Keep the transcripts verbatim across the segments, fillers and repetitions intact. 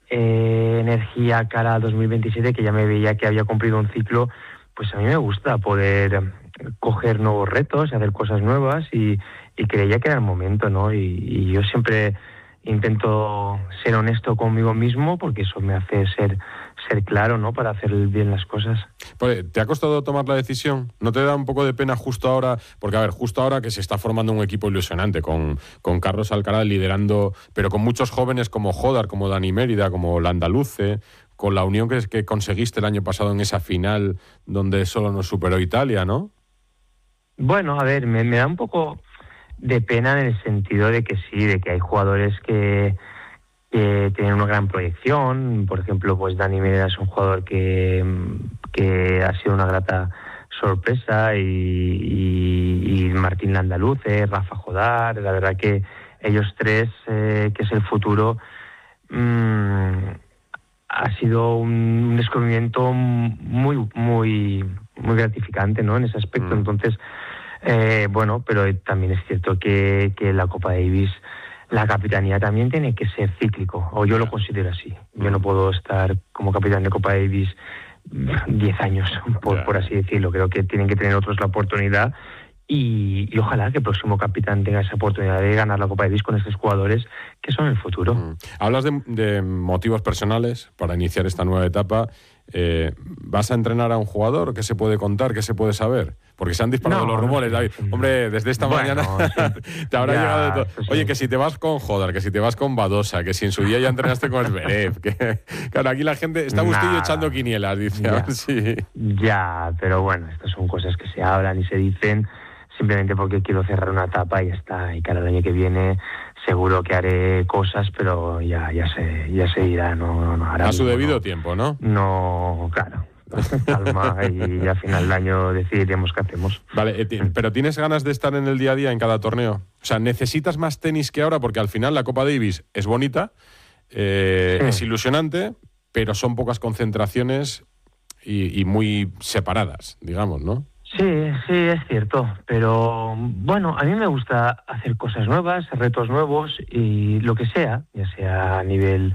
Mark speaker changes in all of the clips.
Speaker 1: eh, energía cara a dos mil veintisiete, que ya me veía que había cumplido un ciclo, pues a mí me gusta poder coger nuevos retos, hacer cosas nuevas y, y creía que era el momento, ¿no? Y, y yo siempre intento ser honesto conmigo mismo porque eso me hace ser ser claro, ¿no? Para hacer bien las cosas.
Speaker 2: Pues, ¿te ha costado tomar la decisión? ¿No te da un poco de pena justo ahora? Porque, a ver, justo ahora que se está formando un equipo ilusionante con, con Carlos Alcaraz liderando, pero con muchos jóvenes como Jodar, como Dani Mérida, como Landaluce, con la unión que, que conseguiste el año pasado en esa final donde solo nos superó Italia, ¿no?
Speaker 1: Bueno, a ver, me, me da un poco de pena en el sentido de que sí, de que hay jugadores que, que tienen una gran proyección. Por ejemplo, pues Dani Mérida es un jugador que, que ha sido una grata sorpresa y, y, y Martín Landaluce, Rafa Jodar, la verdad que ellos tres, eh, que es el futuro, mmm, ha sido un descubrimiento muy, muy, muy gratificante, ¿no? En ese aspecto. Mm. Entonces, eh, bueno, pero también es cierto que, que la Copa Davis, la capitanía también tiene que ser cíclico, o yo lo considero así. Yo no puedo estar como capitán de Copa Davis diez años, por, por así decirlo. Creo que tienen que tener otros la oportunidad y, y ojalá que el próximo capitán tenga esa oportunidad de ganar la Copa Davis con estos jugadores que son el futuro.
Speaker 2: Mm. Hablas de, de motivos personales para iniciar esta nueva etapa. Eh, ¿Vas a entrenar a un jugador? ¿Qué se puede contar? ¿Qué se puede saber? Porque se han disparado no, los rumores, David. Hombre, desde esta bueno, mañana te habrá ya, llegado de todo. Pues Oye, sí. Que si te vas con Jodar, que si te vas con Badosa, que si en su día ya entrenaste con Zverev. Que, claro, aquí la gente está Bustillo nah, echando quinielas, dice.
Speaker 1: Ya,
Speaker 2: a ver si...
Speaker 1: ya, pero bueno, estas son cosas que se hablan y se dicen simplemente porque quiero cerrar una etapa y ya está. Y cada año que viene seguro que haré cosas, pero ya, ya se, ya se irá. No, no,
Speaker 2: a su debido
Speaker 1: no,
Speaker 2: tiempo, ¿no?
Speaker 1: No, claro. Calma y a final del año decidiremos qué hacemos.
Speaker 2: Vale, eh, pero ¿tienes ganas de estar en el día a día en cada torneo? O sea, ¿necesitas más tenis que ahora? Porque al final la Copa Davis es bonita, eh, sí. es ilusionante, pero son pocas concentraciones y, y muy separadas, digamos, ¿no?
Speaker 1: Sí, sí, es cierto, pero bueno, a mí me gusta hacer cosas nuevas, retos nuevos y lo que sea, ya sea a nivel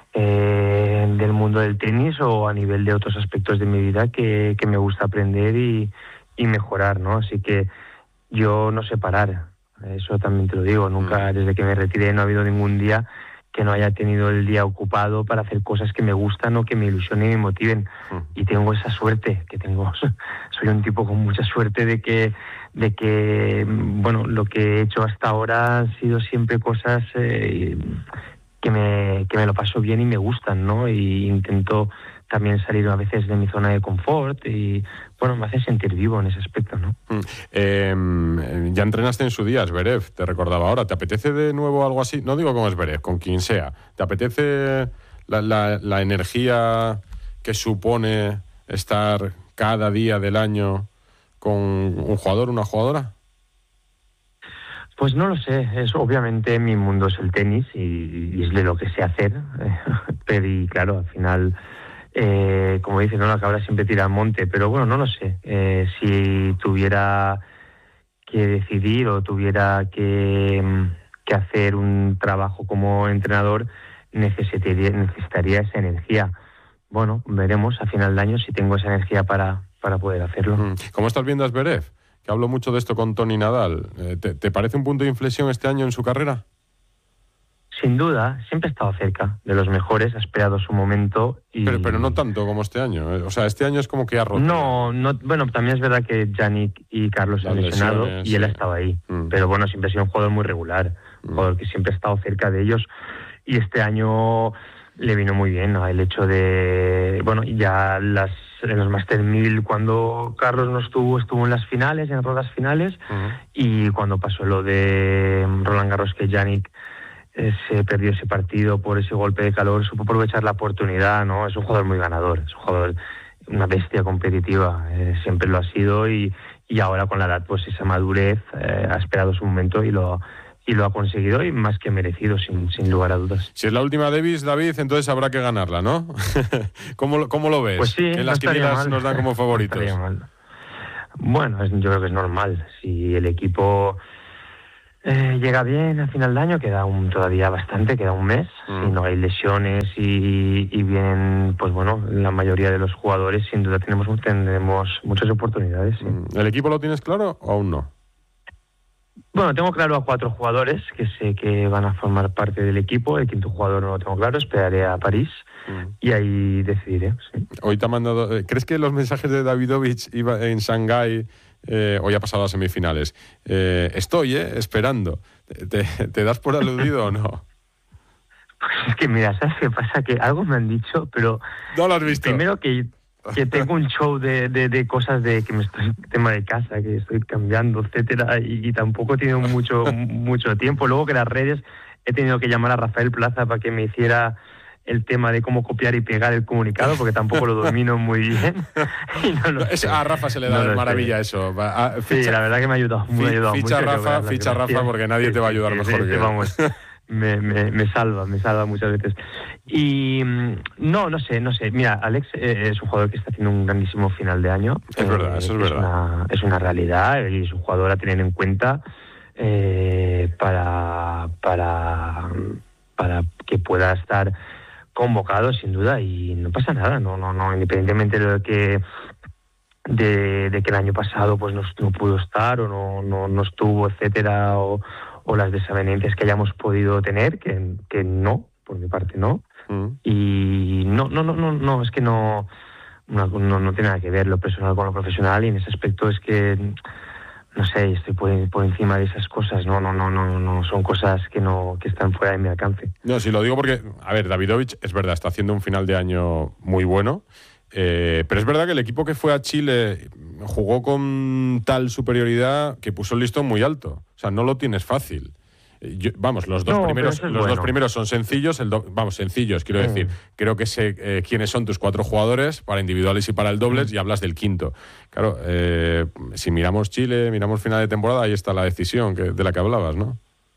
Speaker 1: eh, del mundo del tenis o a nivel de otros aspectos de mi vida que, que me gusta aprender y, y mejorar, ¿no? Así que yo no sé parar, eso también te lo digo, nunca, desde que me retiré no ha habido ningún día que no haya tenido el día ocupado para hacer cosas que me gustan o que me ilusionen y me motiven. Y tengo esa suerte, que tengo, soy un tipo con mucha suerte de que, de que bueno, lo que he hecho hasta ahora han sido siempre cosas eh, que me, que me lo paso bien y me gustan, ¿no? Y intento también salir a veces de mi zona de confort y, bueno, me hace sentir vivo en ese aspecto, ¿no?
Speaker 2: Mm. Eh, ya entrenaste en su día, Zverev, te recordaba ahora. ¿Te apetece de nuevo algo así? No digo con Zverev, con quien sea. ¿Te apetece la, la, la energía que supone estar cada día del año con un jugador, una jugadora?
Speaker 1: Pues no lo sé, es obviamente mi mundo es el tenis y, y es de lo que sé hacer, pero y claro, al final... Eh, como dicen, ¿no? La cabra siempre tira al monte, pero bueno, no lo sé. Eh, si tuviera que decidir o tuviera que, que hacer un trabajo como entrenador, necesitaría, necesitaría esa energía. Bueno, veremos a final de año si tengo esa energía para, para poder hacerlo.
Speaker 2: ¿Cómo estás viendo a Zverev? Que hablo mucho de esto con Toni Nadal. ¿Te, te parece un punto de inflexión este año en su carrera?
Speaker 1: Sin duda, siempre ha estado cerca de los mejores, ha esperado su momento. Y...
Speaker 2: Pero, pero no tanto como este año. O sea, este año es como que ha roto.
Speaker 1: No, no, bueno, también es verdad que Jannik y Carlos se han lesionado y sí. Él ha estado ahí. Mm. Pero bueno, siempre ha sido un jugador muy regular, un mm. jugador que siempre ha estado cerca de ellos. Y este año le vino muy bien, ¿no? El hecho de, bueno, ya las, en los Master mil, cuando Carlos no estuvo, estuvo en las finales, en rondas finales. Uh-huh. Y cuando pasó lo de Roland Garros, que Jannik se perdió ese partido por ese golpe de calor, supo aprovechar la oportunidad, ¿no? Es un jugador muy ganador, es un jugador, una bestia competitiva, eh, siempre lo ha sido y, y ahora con la edad, pues esa madurez eh, ha esperado su momento y lo, y lo ha conseguido y más que merecido, sin, sin lugar a dudas.
Speaker 2: Si es la última Davis, David, entonces habrá que ganarla, ¿no? ¿Cómo, cómo lo ves?
Speaker 1: Pues sí,
Speaker 2: que las
Speaker 1: no
Speaker 2: quinielas nos dan como favoritos.
Speaker 1: No mal. Bueno, es, yo creo que es normal, si el equipo... Eh, llega bien al final de año, queda un, todavía bastante, queda un mes, mm. si no hay lesiones y, y bien, pues bueno, la mayoría de los jugadores sin duda tenemos, tendremos muchas oportunidades. ¿Sí?
Speaker 2: ¿El equipo lo tienes claro o aún no?
Speaker 1: Bueno, tengo claro a cuatro jugadores que sé que van a formar parte del equipo. El quinto jugador no lo tengo claro, esperaré a París mm. y ahí decidiré. ¿Sí?
Speaker 2: Hoy te ha mandado. ¿Crees que los mensajes de Davidovich iba en Shanghái eh, hoy ha pasado a semifinales? Eh, estoy, eh, esperando. ¿Te, te das por aludido o no?
Speaker 1: Pues es que mira, ¿sabes qué pasa? Que algo me han dicho, pero
Speaker 2: no lo has visto.
Speaker 1: Primero que que tengo un show de, de, de cosas de que me estoy tema de casa, que estoy cambiando, etcétera, y, y tampoco he tenido mucho mucho tiempo. Luego que las redes he tenido que llamar a Rafael Plaza para que me hiciera el tema de cómo copiar y pegar el comunicado, porque tampoco lo domino muy bien. Y no lo
Speaker 2: es, a Rafa se le da no de maravilla sé. eso. A,
Speaker 1: ficha, sí, la verdad que me ha ayudado, me ha ayudado
Speaker 2: ficha
Speaker 1: mucho.
Speaker 2: Rafa, ficha a Rafa porque nadie sí, te va a ayudar
Speaker 1: sí,
Speaker 2: mejor
Speaker 1: sí,
Speaker 2: que él.
Speaker 1: Vamos. Me, me, me salva, me salva muchas veces. Y no, no sé, no sé. Mira, Alex eh, es un jugador que está haciendo un grandísimo final de año.
Speaker 2: Es eh, verdad, eso es, es verdad.
Speaker 1: Una, es una realidad y es un jugador a tener en cuenta eh, para, para, para que pueda estar convocado, sin duda, y no pasa nada, no, no, no, independientemente de lo que de, de que el año pasado pues no, no pudo estar o no, no, no estuvo, etcétera, o o las desavenencias que hayamos podido tener, que, que no, por mi parte no. Mm. Y no, no, no, no, no, es que no, no, no, no tiene nada que ver lo personal con lo profesional, y en ese aspecto es que, no sé, estoy por, por encima de esas cosas, no, no, no, no, no, son cosas que no, que están fuera de mi alcance.
Speaker 2: No, sí lo digo porque, a ver, Davidovich, es verdad, está haciendo un final de año muy bueno, eh, pero es verdad que el equipo que fue a Chile jugó con tal superioridad que puso el listón muy alto. O sea, no lo tienes fácil. Yo, vamos, los dos
Speaker 1: no,
Speaker 2: primeros, los
Speaker 1: bueno.
Speaker 2: dos primeros son sencillos, el do, vamos, sencillos, quiero mm. decir. Creo que sé eh, quiénes son tus cuatro jugadores para individuales y para el dobles, mm. y hablas del quinto. Claro, eh, si miramos Chile, miramos final de temporada, ahí está la decisión que, de la que hablabas, ¿no?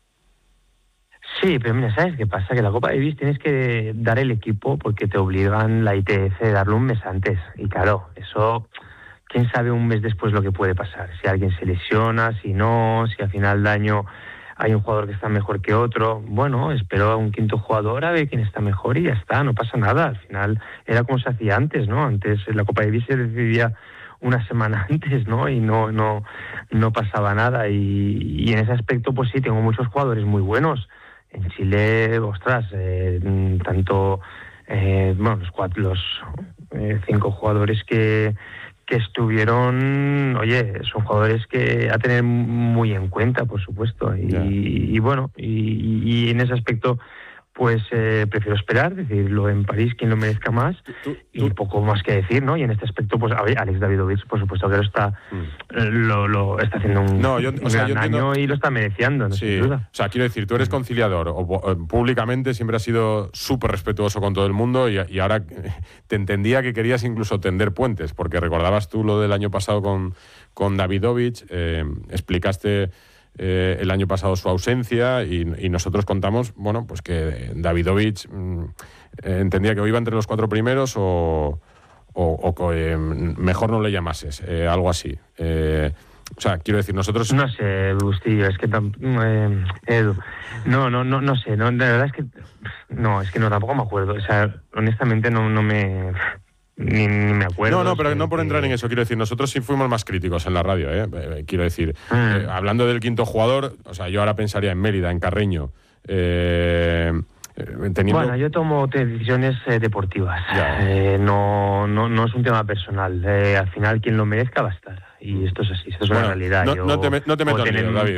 Speaker 1: Sí, pero mira, ¿sabes qué pasa? Que la Copa Davis tienes que dar el equipo porque te obligan la I T F a darlo un mes antes. Y claro, eso, quién sabe un mes después lo que puede pasar. Si alguien se lesiona, si no, si a final de año hay un jugador que está mejor que otro. Bueno, espero a un quinto jugador a ver quién está mejor y ya está, no pasa nada. Al final era como se hacía antes, ¿no? Antes la Copa Davis se decidía una semana antes, ¿no? Y no, no, no pasaba nada. Y, y en ese aspecto, pues sí, tengo muchos jugadores muy buenos. En Chile, ostras, eh, tanto, eh, bueno, los, cuatro, los eh, cinco jugadores que, que estuvieron, oye, son jugadores que a tener muy en cuenta, por supuesto. Y, yeah. y, y bueno, y, y en ese aspecto, pues eh, prefiero esperar, decirlo en París, quien lo merezca más, ¿Tú, tú, y poco más que decir, ¿no? Y en este aspecto, pues a ver, Alex Davidovich, por supuesto que lo está mm. lo, lo está haciendo un,
Speaker 2: no, yo,
Speaker 1: un
Speaker 2: o sea,
Speaker 1: gran
Speaker 2: yo entiendo,
Speaker 1: año y lo está mereciendo, no
Speaker 2: sí,
Speaker 1: sin duda.
Speaker 2: O sea, quiero decir, tú eres conciliador, o, o, públicamente siempre has sido súper respetuoso con todo el mundo, y, y ahora te entendía que querías incluso tender puentes, porque recordabas tú lo del año pasado con, con Davidovich, eh, explicaste Eh, el año pasado su ausencia y, y nosotros contamos, bueno, pues que Davidovich mm, eh, entendía que o iba entre los cuatro primeros o, o, o eh, mejor no le llamases, eh, algo así. Eh, o sea, quiero decir, nosotros...
Speaker 1: No sé, Bustillo, es que... Eh, Edu, no, no, no, no sé, no, la verdad es que... No, es que no, tampoco me acuerdo, o sea, honestamente no, no me... Ni, ni me acuerdo.
Speaker 2: No, no, pero no por entrar en eso, quiero decir, nosotros sí fuimos más críticos en la radio, ¿eh? Eh, quiero decir, mm. eh, hablando del quinto jugador, o sea, yo ahora pensaría en Mérida, en Carreño, eh, teniendo...
Speaker 1: Bueno, yo tomo decisiones eh, deportivas, eh, no, no, no es un tema personal, eh, al final quien lo merezca va a estar, y esto es así, esto es
Speaker 2: bueno,
Speaker 1: una realidad.
Speaker 2: No,
Speaker 1: yo
Speaker 2: no te, no te meto en lío, David.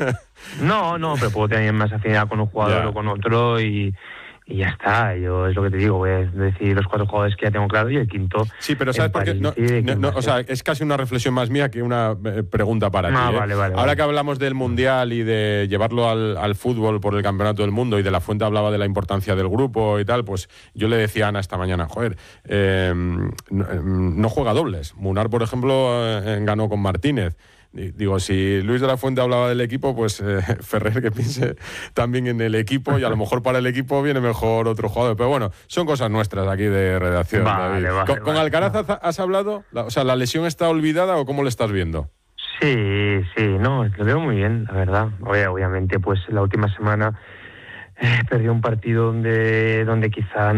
Speaker 1: No, no, pero puedo tener más afinidad con un jugador o con otro y... Y ya está, yo es lo que te digo, voy a decir los cuatro jugadores que ya tengo claro y el quinto.
Speaker 2: Sí, pero ¿sabes por qué? No, no, no, o sea, es casi una reflexión más mía que una pregunta para
Speaker 1: ah,
Speaker 2: ti. ¿eh?
Speaker 1: Vale, vale,
Speaker 2: Ahora
Speaker 1: vale.
Speaker 2: que hablamos del Mundial y de llevarlo al, al fútbol por el Campeonato del Mundo, y de la Fuente hablaba de la importancia del grupo y tal, pues yo le decía a Ana esta mañana, joder, eh, no, no juega dobles. Munar, por ejemplo, eh, ganó con Martínez. Digo, si Luis de la Fuente hablaba del equipo, pues eh, Ferrer que piense también en el equipo, y a lo mejor para el equipo viene mejor otro jugador. Pero bueno, son cosas nuestras aquí de redacción,
Speaker 1: vale,
Speaker 2: David.
Speaker 1: Vale,
Speaker 2: ¿Con,
Speaker 1: vale,
Speaker 2: ¿Con Alcaraz vale. has hablado? La, o sea, ¿la lesión está olvidada o cómo le estás viendo?
Speaker 1: Sí, sí, no, lo veo muy bien, la verdad. Oye, obviamente, pues la última semana eh, perdió un partido donde, donde quizá